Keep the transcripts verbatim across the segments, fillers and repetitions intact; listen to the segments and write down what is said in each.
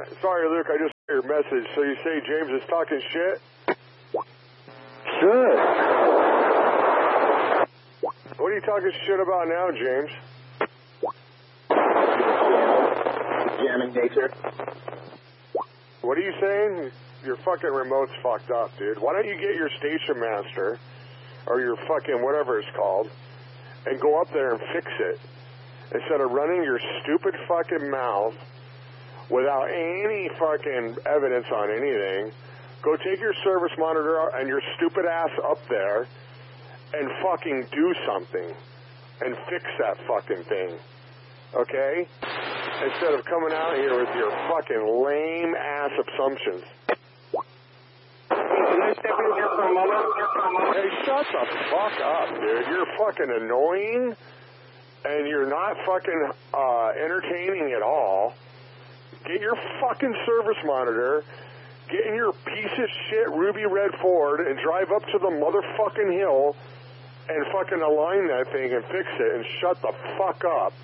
sorry, Luke, I just got your message. So you say James is talking shit? Sure. What are you talking shit about now, James? Jamming nature. What are you saying? Your fucking remote's fucked up, dude. Why don't you get your station master, or your fucking whatever it's called, and go up there and fix it, instead of running your stupid fucking mouth without any fucking evidence on anything. Go take your service monitor and your stupid ass up there and fucking do something and fix that fucking thing, okay? Instead of coming out here with your fucking lame ass assumptions. Can I step in here for a moment? Hey, shut the fuck up, dude. You're fucking annoying, and you're not fucking uh, entertaining at all. Get your fucking service monitor, get in your piece of shit ruby red Ford, and drive up to the motherfucking hill and fucking align that thing and fix it, and shut the fuck up.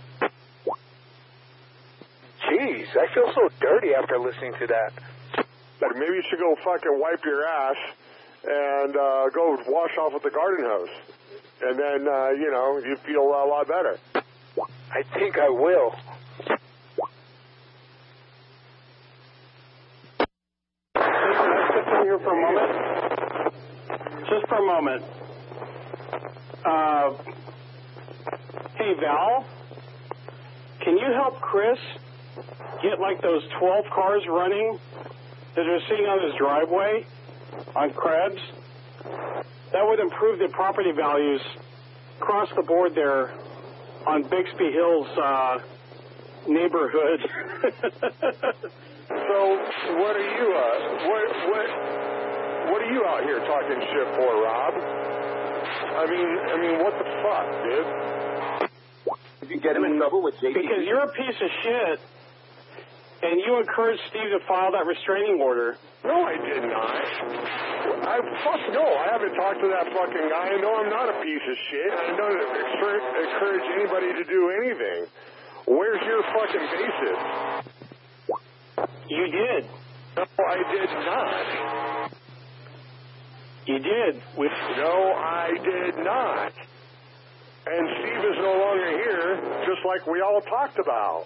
Jeez, I feel so dirty after listening to that. But maybe you should go fucking wipe your ass and uh, go wash off with the garden hose. And then, uh, you know, you feel a lot better. I think I will. Can I step in here for a moment? Just for a moment. Uh, hey, Val, can you help Chris get like those twelve cars running that are sitting on his driveway on Krebs? That would improve the property values across the board there on Bixby Hills uh, neighborhood. So what are you uh what what what are you out here talking shit for, Rob? I mean I mean what the fuck, dude? Did you get him in trouble with J T? Because you're a piece of shit. And you encouraged Steve to file that restraining order. No, I did not. I fuck no. I haven't talked to that fucking guy. I know I'm not a piece of shit. I don't encourage anybody to do anything. Where's your fucking basis? You did. No, I did not. You did. With no, I did not. And Steve is no longer here, just like we all talked about.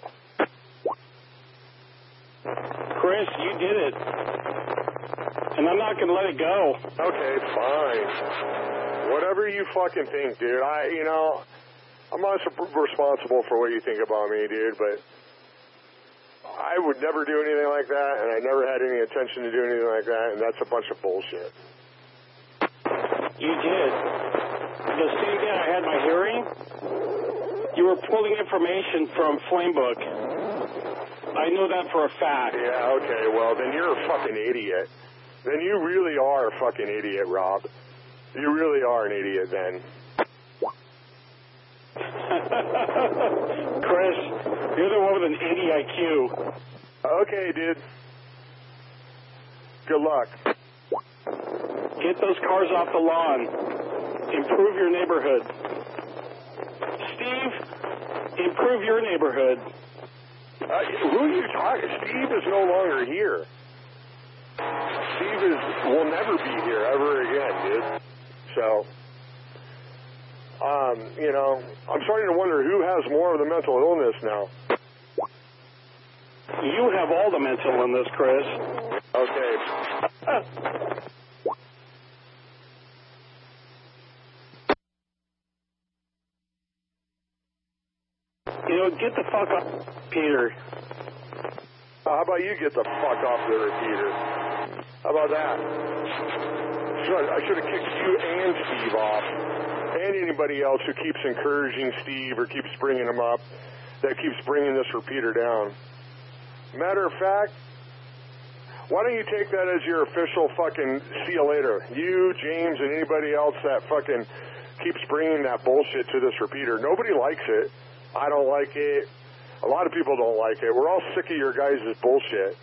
Chris, you did it. And I'm not going to let it go. Okay, fine. Whatever you fucking think, dude. I, you know, I'm not responsible for what you think about me, dude, but I would never do anything like that, and I never had any intention to do anything like that, and that's a bunch of bullshit. You did. The same day I had my hearing, you were pulling information from Flamebook. I know that for a fact. Yeah, okay, well, then you're a fucking idiot. Then you really are a fucking idiot, Rob. You really are an idiot, then. Chris, you're the one with an eighty I Q. Okay, dude. Good luck. Get those cars off the lawn. Improve your neighborhood. Steve, improve your neighborhood. Uh, who are you talking? Steve is no longer here. Steve is will never be here ever again, dude. So, um, you know, I'm starting to wonder who has more of the mental illness now. You have all the mental illness, Chris. Okay. You know, get the fuck up, Peter. Uh, how about you get the fuck off there, Peter? How about that? Should, I should have kicked you and Steve off, and anybody else who keeps encouraging Steve or keeps bringing him up, that keeps bringing this repeater down. Matter of fact, why don't you take that as your official fucking see you later? You, James, and anybody else that fucking keeps bringing that bullshit to this repeater. Nobody likes it. I don't like it. A lot of people don't like it. We're all sick of your guys' bullshit.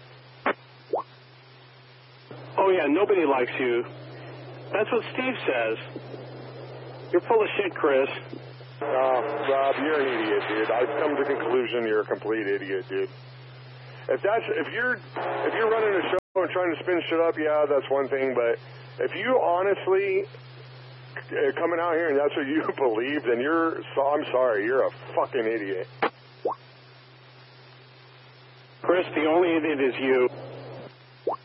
Oh, yeah, nobody likes you. That's what Steve says. You're full of shit, Chris. Oh, Rob, you're an idiot, dude. I've come to the conclusion you're a complete idiot, dude. If that's if you're if you're running a show and trying to spin shit up, yeah, that's one thing. But if you honestly uh, coming out here and that's what you believe, then you're so I'm sorry, you're a fucking idiot. Chris, the only idiot is you.